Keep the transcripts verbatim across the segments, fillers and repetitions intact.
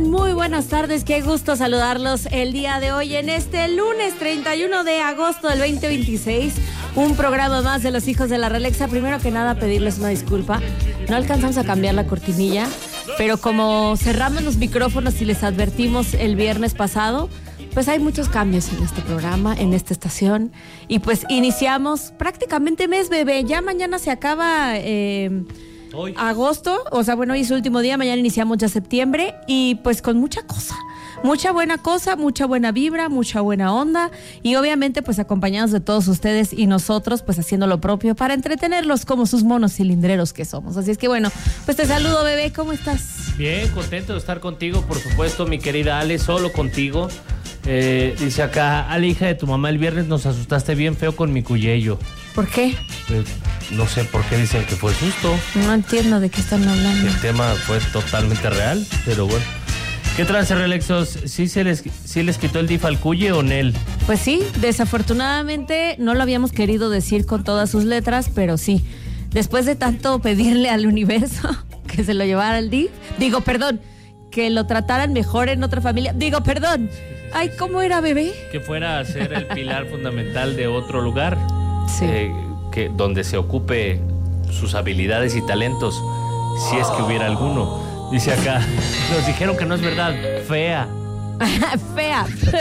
están? Muy buenas tardes, qué gusto saludarlos el día de hoy en este lunes treinta y uno de agosto del veinte veintiséis. Un programa más de los hijos de la Relexa. Primero que nada, pedirles una disculpa. No alcanzamos a cambiar la cortinilla, pero como cerramos los micrófonos y les advertimos el viernes pasado, pues hay muchos cambios en este programa, en esta estación. Y pues iniciamos prácticamente mes, bebé. Ya mañana se acaba eh, hoy. agosto. O sea, bueno, hoy es el último día. Mañana iniciamos ya septiembre. Y pues con mucha cosa. Mucha buena cosa, mucha buena vibra, mucha buena onda. Y obviamente pues acompañados de todos ustedes y nosotros pues haciendo lo propio para entretenerlos como sus monos cilindreros que somos. Así es que bueno, pues te saludo, bebé. ¿Cómo estás? Bien, contento de estar contigo, por supuesto, mi querida Ale, solo contigo. Eh, dice acá, Ale, hija de tu mamá, el viernes nos asustaste bien feo con mi cuyello. ¿Por qué? Pues, no sé por qué dicen que fue susto. No entiendo de qué están hablando. El tema fue totalmente real, pero bueno. ¿Qué trance, Relexos? ¿Sí, se les, ¿Sí les quitó el D I F al cuye o Nel? Pues sí, desafortunadamente no lo habíamos querido decir con todas sus letras, pero sí. Después de tanto pedirle al universo que se lo llevara al D I F, digo, perdón, que lo trataran mejor en otra familia, digo, perdón. Ay, ¿cómo era, bebé? Que fuera a ser el pilar fundamental de otro lugar. Sí. Eh, que, donde se ocupe sus habilidades y talentos, si es que hubiera alguno. Dice acá, nos dijeron que no es verdad, fea. Fea.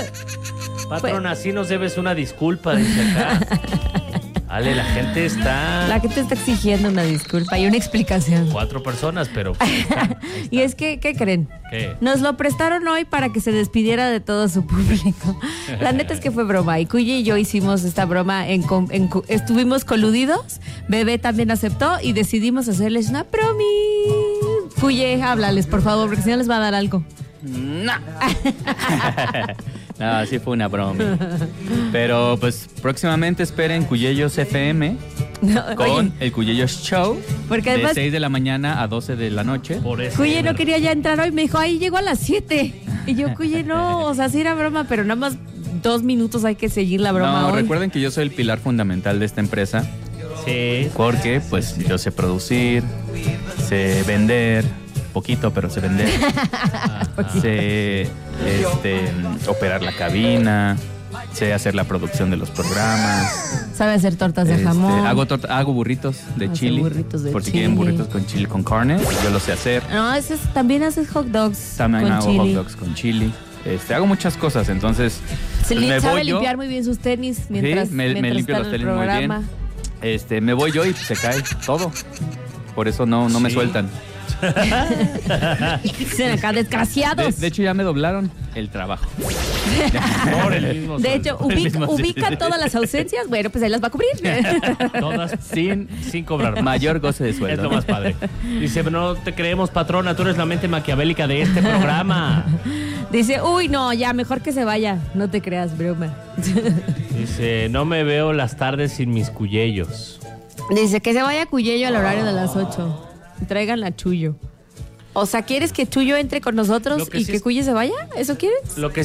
Patrona, sí nos debes una disculpa, dice acá. Ale, la gente está... La gente está exigiendo una disculpa y una explicación. Cuatro personas, pero... Pues, ahí está, ahí está. Y es que, ¿qué creen? ¿Qué? Nos lo prestaron hoy para que se despidiera de todo su público. La neta es que fue broma. Y Cuye y yo hicimos esta broma, en, en, estuvimos coludidos. Bebé también aceptó y decidimos hacerles una promi. Cuye, háblales, por favor, porque si no les va a dar algo. No. No, sí fue una broma. Pero pues próximamente esperen Cuyellos F M no, con oye, el Cuyellos Show porque además, de seis de la mañana a doce de la noche. Por eso, Cuye no quería ya entrar hoy, me dijo, ahí llegó a las siete. Y yo, Cuye, no, o sea, sí era broma, pero nada más dos minutos hay que seguir la broma No, hoy. recuerden que yo soy el pilar fundamental de esta empresa. Sí. Porque pues yo sé producir, sé vender, poquito, pero sé vender. Sé este, operar la cabina, sé hacer la producción de los programas. Sabe hacer tortas de Este, jamón. hago, torta, hago burritos de Hace chili. burritos de por si chili. quieren burritos con chili con carne, yo lo sé hacer. No, ese es, también haces hot dogs También con hago chili. hot dogs con chili. Este, hago muchas cosas, entonces Se pues, li- me sabe voy yo. limpiar muy bien sus tenis mientras, Sí, me, me mientras limpio está los en el tenis muy bien. programa. Este, me voy yo y se cae todo. Por eso no, no me Sí. sueltan. Dicen acá, De, desgraciados. de hecho, ya me doblaron el trabajo. Por el mismo De sueldo. hecho, El ubica, mismo ubica sueldo. todas las ausencias. Bueno, pues ahí las va a cubrir. Todas Sin, sin cobrar más. mayor goce de Es sueldo. lo más padre. Dice, no te creemos, patrona, tú eres la mente maquiavélica de este programa. Dice, uy, no, ya, mejor que se vaya. No te creas, broma. Dice, no me veo las tardes sin mis cuyellos. Dice que se vaya a Cuyello al horario de las ocho. Traigan a Chuyo. O sea, ¿quieres que Chuyo entre con nosotros Lo que y sí que es- Cuye se vaya? ¿Eso quieres? Lo que